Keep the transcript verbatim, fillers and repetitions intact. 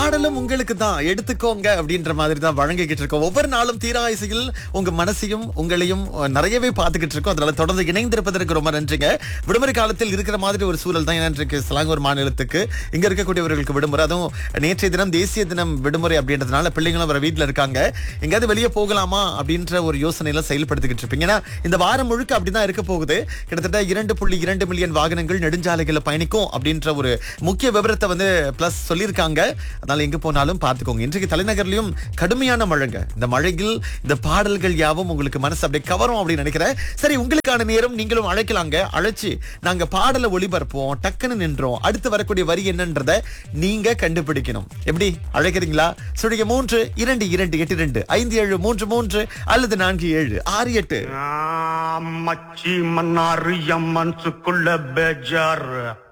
பாடலும் உங்களுக்கு தான், எடுத்துக்கோங்க அப்படின்ற மாதிரி தான் வழங்கிக்கிட்டு இருக்கோம். ஒவ்வொரு நாளும் தீராயிசையில் உங்க மனசையும் உங்களையும் நிறையவே பார்த்துக்கிட்டு இருக்கோம். அதனால தொடர்ந்து இணைந்திருப்பதற்கு ரொம்ப நன்றிங்க. விடுமுறை காலத்தில் இருக்கிற மாதிரி ஒரு சூழல் தான் இருக்கு சிலாங்கூர் மாநிலத்துக்கு. இங்க இருக்கக்கூடியவர்களுக்கு விடுமுறை, அதுவும் நேற்றைய தினம் தேசிய தினம் விடுமுறை அப்படின்றதுனால பிள்ளைங்களும் வர வீட்டுல இருக்காங்க. எங்கேயாவது வெளியே போகலாமா அப்படின்ற ஒரு யோசனையில செயல்படுத்திக்கிட்டு இருப்பீங்க. ஏன்னா இந்த வாரம் முழுக்க அப்படிதான் இருக்க போகுது. கிட்டத்தட்ட இரண்டு புள்ளி இரண்டு மில்லியன் வாகனங்கள் நெடுஞ்சாலைகளை பயணிக்கும் அப்படின்ற ஒரு முக்கிய விவரத்தை வந்து பிளஸ் சொல்லியிருக்காங்க. அதனால எங்க போனாலும் பார்த்துக்கோங்க. இன்றைக்கு தலைநகர்லயும் கடுமையான மழைங்க. இந்த மழையில் இந்த பாடல்கள் யாவும் உங்களுக்கு மனசு அப்படியே கவரும் அப்படின்னு நினைக்கிறேன். சரி, உங்களுக்கான நேரம், நீங்களும் அழைக்கலாங்க. அழைச்சு நாங்க பாடலை ஒளிபரப்போம். டக்குன்னு நின்றோம். அடுத்து வரக்கூடிய வரி என்னன்றத நீங்க கண்டுபிடிக்கணும். எப்படி அழைக்கிறீங்களா? சுழிய மூன்று இரண்டு இரண்டு எட்டு இரண்டு ஐந்து ஏழு மூன்று மூன்று அல்லது நான்கு ஏழு ஆறு எட்டு. மச்சி மன்னாரு என் மனசுக்குள்ள பேஜார்.